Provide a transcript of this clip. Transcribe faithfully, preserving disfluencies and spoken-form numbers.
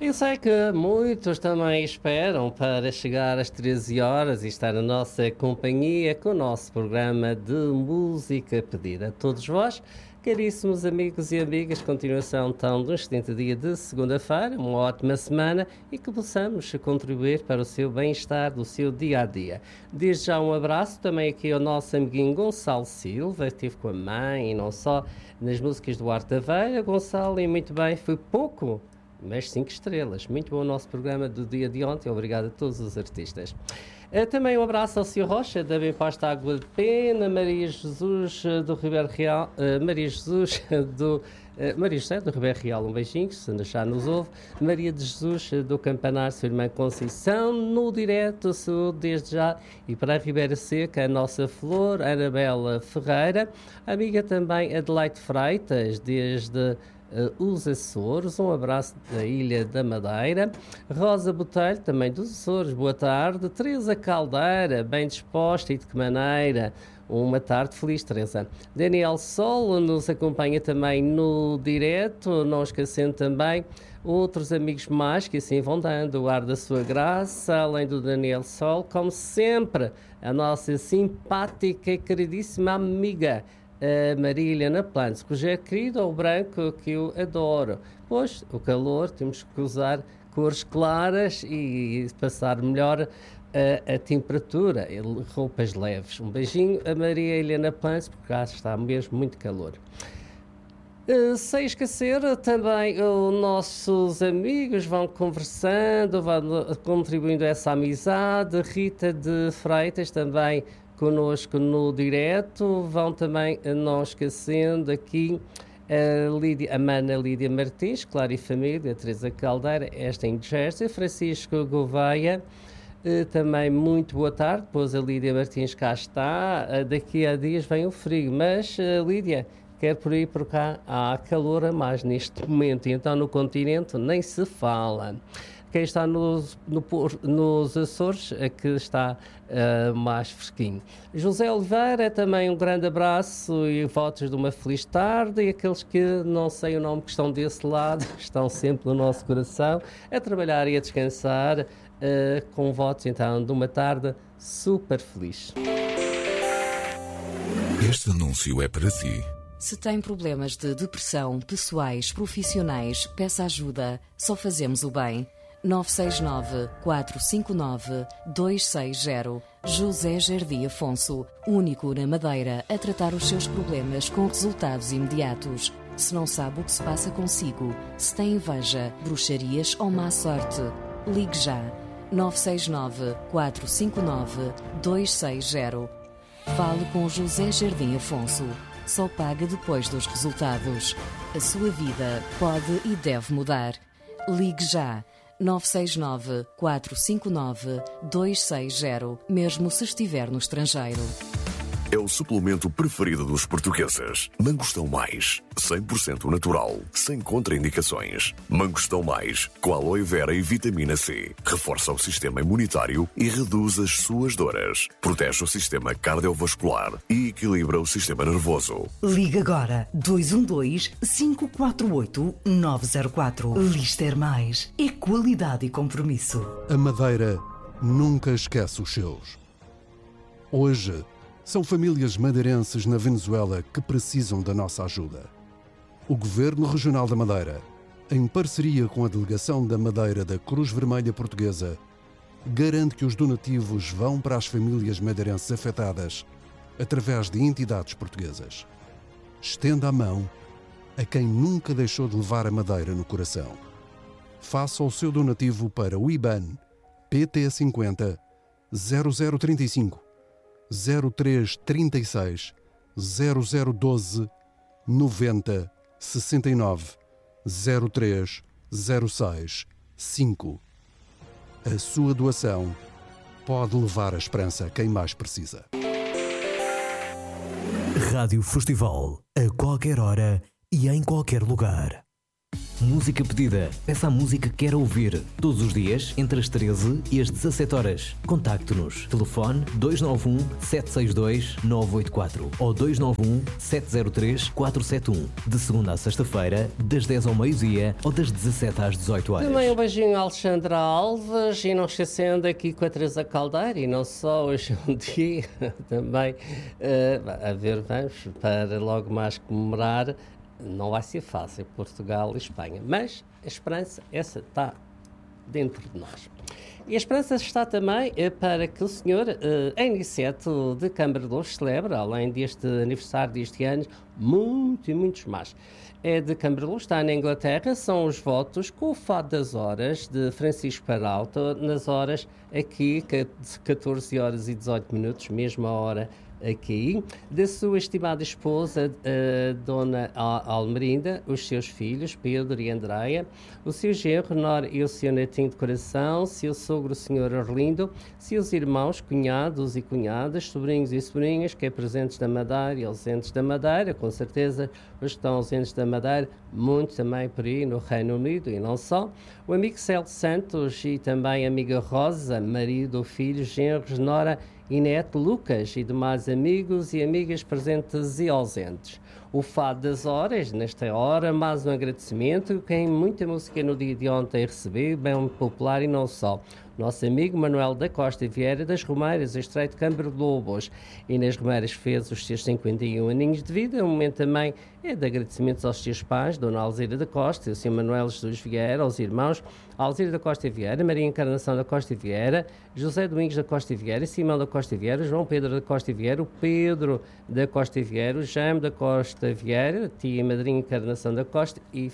Eu sei que muitos também esperam para chegar às treze horas e estar na nossa companhia com o nosso programa de música pedida. A todos vós, caríssimos amigos e amigas, continuação então de um excelente dia de segunda-feira, uma ótima semana e que possamos contribuir para o seu bem-estar do seu dia-a-dia. Desde já um abraço também aqui ao nosso amiguinho Gonçalo Silva, que esteve com a mãe e não só nas músicas do Arte Aveira. Gonçalo, e muito bem, foi pouco, mas cinco estrelas. Muito bom o nosso programa do dia de ontem. Obrigado a todos os artistas. Uh, também um abraço ao senhor Rocha, da Bem Posta Água de Pena, Maria Jesus uh, do Ribeiro Real, uh, Maria Jesus do uh, Maria José do Ribeiro Real, um beijinho, se já nos ouve. Maria de Jesus uh, do Campanar, sua irmã Conceição, no direto, saúde desde já. E para a Ribeira Seca, a nossa flor, Anabela Ferreira, amiga também Adelaide Freitas, desde Uh, os Açores, um abraço da Ilha da Madeira. Rosa Botelho, também dos Açores, boa tarde. Teresa Caldeira, bem disposta e de que maneira? Uma tarde feliz, Teresa. Daniel Sol nos acompanha também no direto, não esquecendo também outros amigos mais que assim vão dando o ar da sua graça, além do Daniel Sol, como sempre, a nossa simpática e queridíssima amiga a Maria Helena Plantes, que já é querido ao branco que eu adoro. Pois, o calor, temos que usar cores claras e passar melhor a, a temperatura, roupas leves. Um beijinho a Maria Helena Plantes, porque cá está mesmo muito calor. Uh, sem esquecer também os nossos amigos vão conversando, vão contribuindo a essa amizade. Rita de Freitas também conosco no direto, vão também, não esquecendo aqui a, Lídia, a Mana Lídia Martins, Claro e Família, a Teresa Caldeira, esta em Jersey, Francisco Gouveia, eh, também muito boa tarde, depois a Lídia Martins cá está, eh, daqui a dias vem o frio, mas eh, Lídia, quer por aí por cá, há calor a mais neste momento, e então no continente nem se fala. Quem está nos, no, nos Açores é que está uh, mais fresquinho. José Oliveira, também um grande abraço e votos de uma feliz tarde. E aqueles que não sei o nome que estão desse lado, estão sempre no nosso coração, a trabalhar e a descansar, uh, com votos então de uma tarde super feliz. Este anúncio é para si. Se tem problemas de depressão, pessoais, profissionais, peça ajuda. Só fazemos o bem. nove seis nove, quatro cinco nove, dois seis zero. José Jardim Afonso, único na Madeira a tratar os seus problemas com resultados imediatos. Se não sabe o que se passa consigo, se tem inveja, bruxarias ou má sorte, ligue já. nove seis nove, quatro cinco nove, dois seis zero. Fale com José Jardim Afonso. Só paga depois dos resultados. A sua vida pode e deve mudar. Ligue já. nove seis nove, quatro cinco nove, dois seis zero, mesmo se estiver no estrangeiro. É o suplemento preferido dos portugueses. Mangostão Mais, cem por cento natural, sem contraindicações. Mangostão Mais, com aloe vera e vitamina C. Reforça o sistema imunitário e reduz as suas dores. Protege o sistema cardiovascular e equilibra o sistema nervoso. Liga agora dois um dois, cinco quatro oito, nove zero quatro. Lister Mais é qualidade e compromisso. A Madeira nunca esquece os seus. Hoje, são famílias madeirenses na Venezuela que precisam da nossa ajuda. O Governo Regional da Madeira, em parceria com a Delegação da Madeira da Cruz Vermelha Portuguesa, garante que os donativos vão para as famílias madeirenses afetadas através de entidades portuguesas. Estenda a mão a quem nunca deixou de levar a Madeira no coração. Faça o seu donativo para o I B A N P T cinquenta, zero zero trinta e cinco, zero três trinta e seis, zero zero doze, noventa, sessenta e nove, zero três zero seis cinco. A sua doação pode levar a esperança a quem mais precisa. Rádio Festival, a qualquer hora e em qualquer lugar. Música pedida. Peça a música que quer ouvir. Todos os dias, entre as treze e as dezassete horas. Contacte-nos. Telefone dois nove um, sete seis dois, nove oito quatro ou dois nove um, sete zero três, quatro sete um. De segunda a sexta-feira, das dez ao meio-dia ou das dezassete às dezoito horas. Também um beijinho a Alexandra Alves e não esquecendo aqui com a Teresa Caldeira e não só hoje é um dia também uh, a ver, vamos para logo mais comemorar. Não vai ser fácil, Portugal e Espanha, mas a esperança, essa está dentro de nós. E a esperança está também eh, para que o senhor, eh, em Niceto de Câmara de Luz, celebre, além deste aniversário deste ano, muito e muitos mais. É de Câmara de Luz, está na Inglaterra, são os votos com o Fado das Horas, de Francisco Peralta, nas horas aqui, catorze horas e dezoito minutos, mesma hora aqui, da sua estimada esposa, a Dona Almerinda, os seus filhos, Pedro e Andreia, o seu genro, Nora e o seu netinho de coração, seu sogro, o senhor Arlindo, seus irmãos, cunhados e cunhadas, sobrinhos e sobrinhas, que é presentes da Madeira e ausentes da Madeira, com certeza os que estão ausentes da Madeira, muitos também por aí no Reino Unido e não só, o amigo Célio Santos e também a amiga Rosa, marido, filhos, genros, Nora e neto Lucas e demais amigos e amigas presentes e ausentes. O Fado das Horas, nesta hora, mais um agradecimento, quem muita música no dia de ontem recebeu, bem popular e não só. Nosso amigo Manuel da Costa Vieira das Romeiras, Estreito Câmara de Lobos, e nas Romeiras fez os seus cinquenta e um aninhos de vida. Um momento também é de agradecimentos aos seus pais, Dona Alzira da Costa e o senhor Manuel Jesus Vieira, aos irmãos Alzira da Costa Vieira, Maria Encarnação da Costa Vieira, José Domingos da Costa Vieira, Simão da Costa Vieira, João Pedro da Costa Vieira, o Pedro da Costa Vieira, o Jaime da Costa Vieira, tia e madrinha Encarnação da Costa e